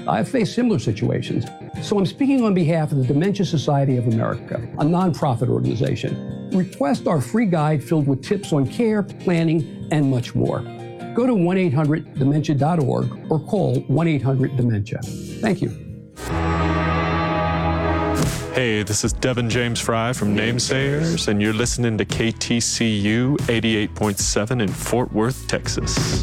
I've faced similar situations. So I'm speaking on behalf of the Dementia Society of America, a nonprofit organization. Request our free guide filled with tips on care, planning, and much more. Go to 1-800-DEMENTIA.org or call 1-800-DEMENTIA. Thank you. Hey, this is Devin James Fry from Namesayers, and you're listening to KTCU 88.7 in Fort Worth, Texas.